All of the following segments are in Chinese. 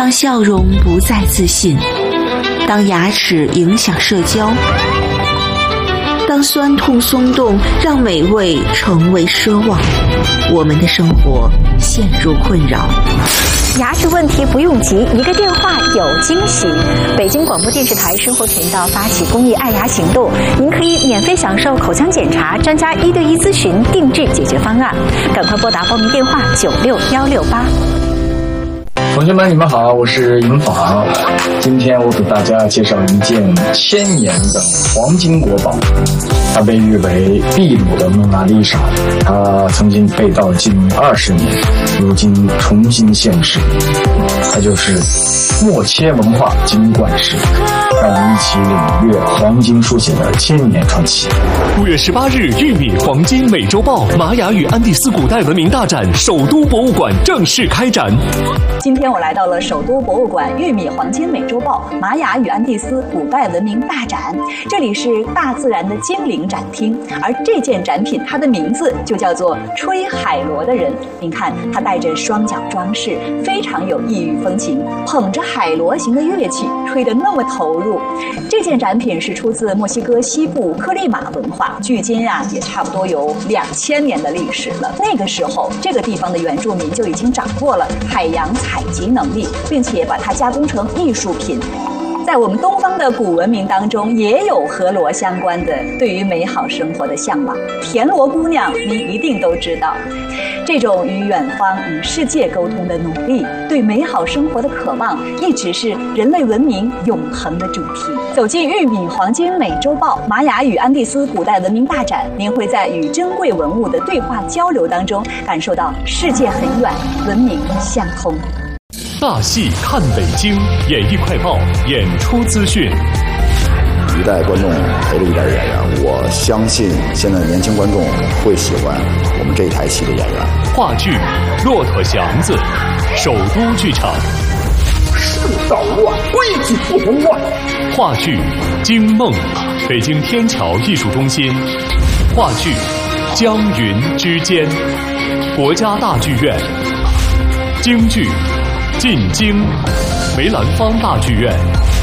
当笑容不再自信，当牙齿影响社交，当酸痛松动让美味成为奢望，我们的生活陷入困扰。 牙齿问题不用急，一个电话有惊喜。北京广播电视台生活频道发起公益爱牙行动，您可以免费享受口腔检查、专家1对1咨询、定制解决方案。赶快拨打报名电话96168。 同学们，你们好，我是尹昉。今天我给大家介绍一件1000年的黄金国宝，它被誉为秘鲁的蒙娜丽莎，它曾经被盗近20年，如今重新现世。它就是默切文化金冠石，让我们一起领略黄金书写的1000年传奇。 5月18日，玉米黄金美洲豹玛雅与安第斯古代文明大展首都博物馆正式开展。 今天我来到了首都博物馆玉米黄金美洲豹玛雅与安第斯古代文明大展，这里是大自然的精灵展厅，而这件展品它的名字就叫做吹海螺的人。您看，他带着双脚装饰，非常有异域风情，捧着海螺形的乐器，吹得那么投入。这件展品是出自墨西哥西部科利马文化，距今也差不多有2000年的历史了。那个时候，这个地方的原住民就已经掌握了海洋采集能力，并且把它加工成艺术品。在我们东方的古文明当中，也有和螺相关的对于美好生活的向往。田螺姑娘，您一定都知道。这种与远方、与世界沟通的努力，对美好生活的渴望，一直是人类文明永恒的主题。走进玉米黄金美洲豹玛雅与安第斯古代文明大展，您会在与珍贵文物的对话交流当中，感受到世界很远，文明相通。 大戏看北京，演艺快报演出资讯。 一代观众陪着一代演员，我相信现在年轻观众会喜欢我们这一台戏的演员。 话剧《骆驼祥子》，首都剧场。 世道乱，规矩不能乱。 话剧《惊梦》，北京天桥艺术中心。话剧《江云之间》，国家大剧院。京剧进京，梅兰芳大剧院。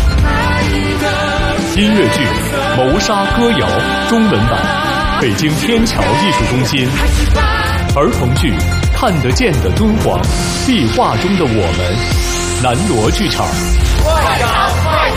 音乐剧《谋杀歌谣》中文版，北京天桥艺术中心。儿童剧《看得见的敦煌》，壁画中的我们，南锣剧场。快长快